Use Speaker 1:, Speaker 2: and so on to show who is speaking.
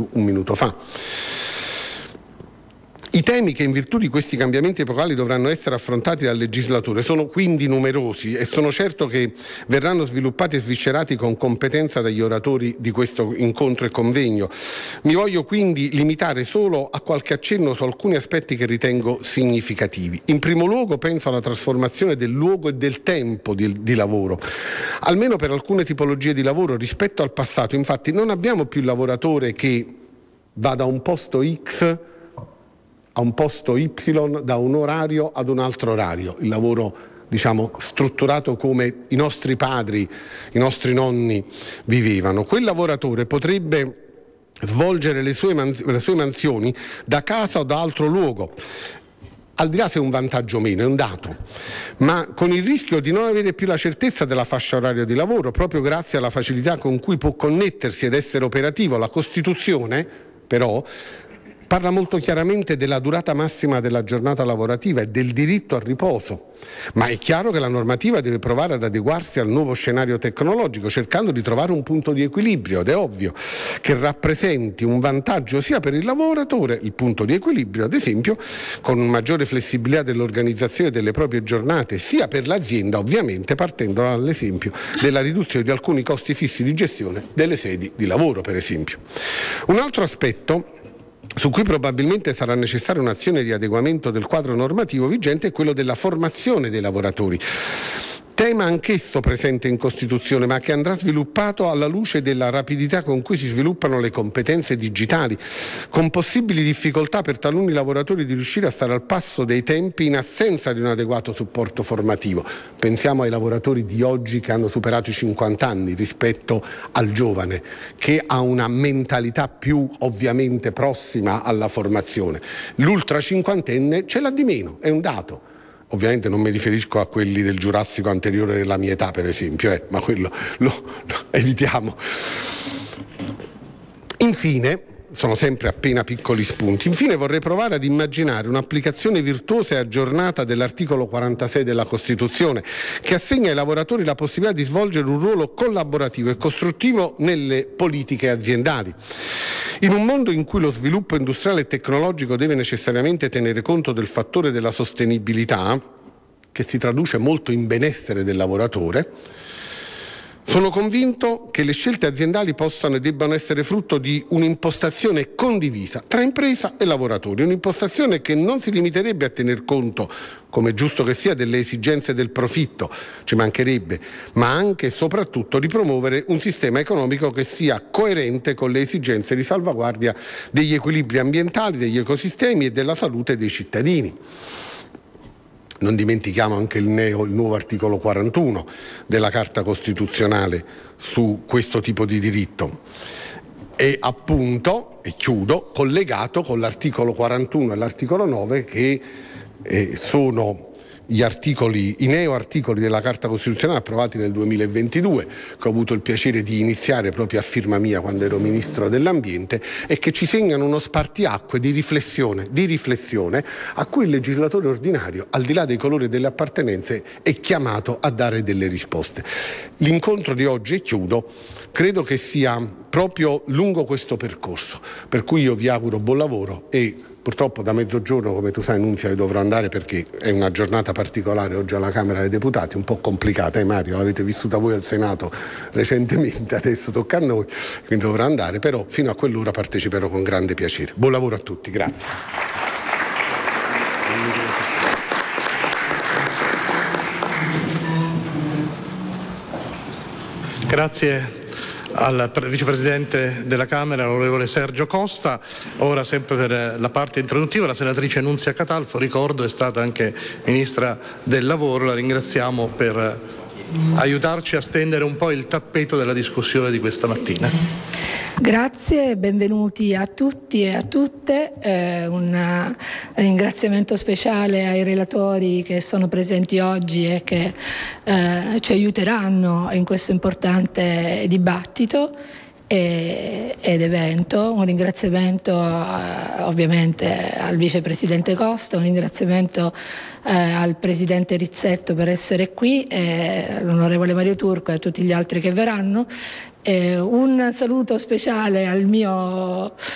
Speaker 1: un minuto fa. I temi che in virtù di questi cambiamenti epocali dovranno essere affrontati dal legislatore sono quindi numerosi e sono certo che verranno sviluppati e sviscerati con competenza dagli oratori di questo incontro e convegno. Mi voglio quindi limitare solo a qualche accenno su alcuni aspetti che ritengo significativi. In primo luogo penso alla trasformazione del luogo e del tempo di lavoro, almeno per alcune tipologie di lavoro rispetto al passato. Infatti non abbiamo più il lavoratore che va da un posto X a un posto Y, da un orario ad un altro orario, il lavoro strutturato come i nostri padri, i nostri nonni vivevano. Quel lavoratore potrebbe svolgere le sue mansioni da casa o da altro luogo, al di là se è un vantaggio o meno, è un dato, ma con il rischio di non avere più la certezza della fascia oraria di lavoro, proprio grazie alla facilità con cui può connettersi ed essere operativo. La Costituzione, però, parla molto chiaramente della durata massima della giornata lavorativa e del diritto al riposo, ma è chiaro che la normativa deve provare ad adeguarsi al nuovo scenario tecnologico, cercando di trovare un punto di equilibrio, ed è ovvio che rappresenti un vantaggio sia per il lavoratore, il punto di equilibrio ad esempio, con una maggiore flessibilità dell'organizzazione delle proprie giornate, sia per l'azienda, ovviamente partendo dall'esempio della riduzione di alcuni costi fissi di gestione delle sedi di lavoro, per esempio. Un altro aspetto su cui probabilmente sarà necessaria un'azione di adeguamento del quadro normativo vigente è quello della formazione dei lavoratori. Tema anch'esso presente in Costituzione, ma che andrà sviluppato alla luce della rapidità con cui si sviluppano le competenze digitali, con possibili difficoltà per taluni lavoratori di riuscire a stare al passo dei tempi in assenza di un adeguato supporto formativo. Pensiamo ai lavoratori di oggi che hanno superato i 50 anni rispetto al giovane, che ha una mentalità più ovviamente prossima alla formazione. L'ultra cinquantenne ce l'ha di meno, è un dato. Ovviamente non mi riferisco a quelli del Giurassico anteriore della mia età, per esempio, ma quello lo evitiamo. Infine, sono sempre appena piccoli spunti, vorrei provare ad immaginare un'applicazione virtuosa e aggiornata dell'articolo 46 della Costituzione, che assegna ai lavoratori la possibilità di svolgere un ruolo collaborativo e costruttivo nelle politiche aziendali. In un mondo in cui lo sviluppo industriale e tecnologico deve necessariamente tenere conto del fattore della sostenibilità, che si traduce molto in benessere del lavoratore, sono convinto che le scelte aziendali possano e debbano essere frutto di un'impostazione condivisa tra impresa e lavoratori, un'impostazione che non si limiterebbe a tener conto, come giusto che sia, delle esigenze del profitto, ci mancherebbe, ma anche e soprattutto di promuovere un sistema economico che sia coerente con le esigenze di salvaguardia degli equilibri ambientali, degli ecosistemi e della salute dei cittadini. Non dimentichiamo anche il nuovo articolo 41 della Carta Costituzionale su questo tipo di diritto. E appunto, e chiudo, collegato con l'articolo 41 e l'articolo 9 che sono i neoarticoli della Carta Costituzionale approvati nel 2022, che ho avuto il piacere di iniziare proprio a firma mia quando ero Ministro dell'Ambiente, e che ci segnano uno spartiacque di riflessione a cui il legislatore ordinario, al di là dei colori e delle appartenenze, è chiamato a dare delle risposte. L'incontro di oggi, e chiudo, credo che sia proprio lungo questo percorso, per cui io vi auguro buon lavoro e purtroppo da mezzogiorno, come tu sai Nunzia, dovrò andare perché è una giornata particolare oggi alla Camera dei Deputati, un po' complicata, Mario? L'avete vissuta voi al Senato recentemente, adesso tocca a noi, quindi dovrò andare, però fino a quell'ora parteciperò con grande piacere. Buon lavoro a tutti, grazie.
Speaker 2: Grazie al vicepresidente della Camera, onorevole Sergio Costa. Ora, sempre per la parte introduttiva, la senatrice Nunzia Catalfo, ricordo, è stata anche ministra del lavoro, la ringraziamo per aiutarci a stendere un po' il tappeto della discussione di questa mattina.
Speaker 3: Grazie, benvenuti a tutti e a tutte, un ringraziamento speciale ai relatori che sono presenti oggi e che ci aiuteranno in questo importante dibattito ed evento. Un ringraziamento ovviamente al vicepresidente Costa, un ringraziamento al presidente Rizzetto per essere qui, all'onorevole Mario Turco e a tutti gli altri che verranno. Un saluto speciale al mio